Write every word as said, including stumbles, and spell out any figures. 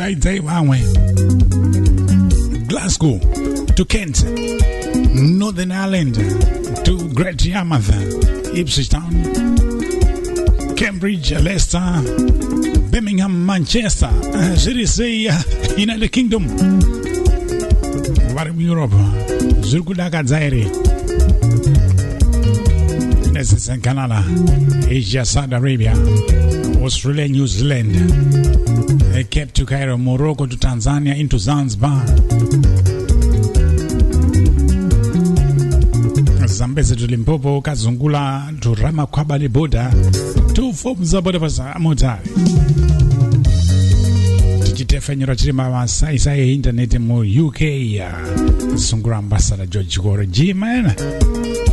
Daidai Wawe, Glasgow to Kent, Northern Ireland to Great Yarmouth, Ipswich Town, Cambridge, Leicester, Birmingham, Manchester, uh, should I say uh, United Kingdom, Varim Europe, Zurkudaga Zaire, Nesses Canada, Asia, Saudi Arabia, Australia, New Zealand, uh, Cape to Cairo, Morocco to Tanzania, into Zanzibar, Zambezi to Limpopo, Kazungula to Ramakwabali border, two forms of border Motari. Tichitefanyira chirima wa sai sai internet mu U K ya Sungura ambassador George Gore G man.